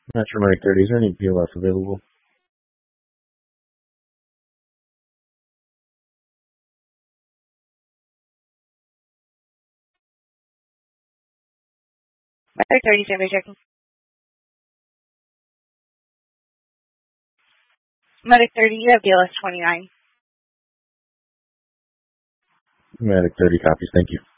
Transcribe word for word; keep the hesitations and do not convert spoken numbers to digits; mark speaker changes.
Speaker 1: Not sure, Medic thirty. Is there any P O F available?
Speaker 2: Medic thirty, San checking. Medic thirty, you have D L S twenty-nine.
Speaker 1: Medic thirty copies. Thank you.